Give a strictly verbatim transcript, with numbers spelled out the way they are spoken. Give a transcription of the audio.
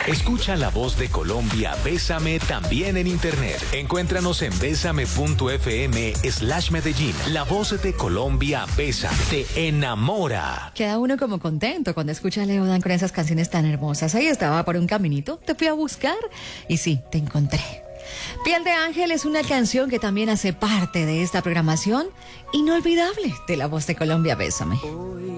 Escucha La Voz de Colombia, Bésame también en internet. Encuéntranos en bésame.fm slash Medellín. La Voz de Colombia, Bésame, te enamora. Queda uno como contento cuando escucha a Leodan con esas canciones tan hermosas. Ahí estaba por un caminito, te fui a buscar y sí, te encontré. Piel de Ángel es una canción que también hace parte de esta programación inolvidable de La Voz de Colombia, Bésame.